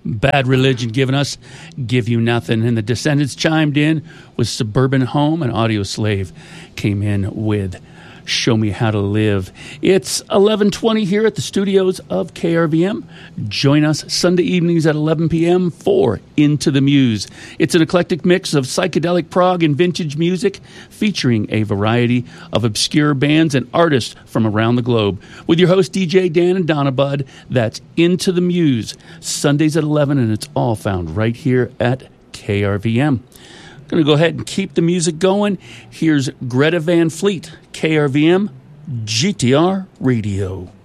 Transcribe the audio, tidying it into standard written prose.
Bad Religion giving us Give You Nothing. And the Descendants chimed in with Suburban Home, and Audio Slave came in with Show Me How to Live. It's 11:20 here at the studios of KRVM. Join us Sunday evenings at 11 p.m. for Into the Muse. It's an eclectic mix of psychedelic prog and vintage music featuring a variety of obscure bands and artists from around the globe. With your host, DJ Dan and Donna Bud, that's Into the Muse, Sundays at 11, and it's all found right here at KRVM. Going to go ahead and keep the music going. Here's Greta Van Fleet, KRVM, GTR Radio.